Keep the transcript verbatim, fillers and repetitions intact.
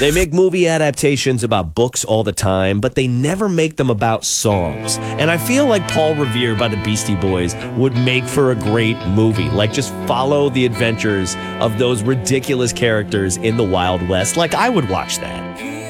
They make movie adaptations about books all the time, but they never make them about songs. And I feel like Paul Revere by the Beastie Boys would make for a great movie. Like, just follow the adventures of those ridiculous characters in the Wild West. Like, I would watch that.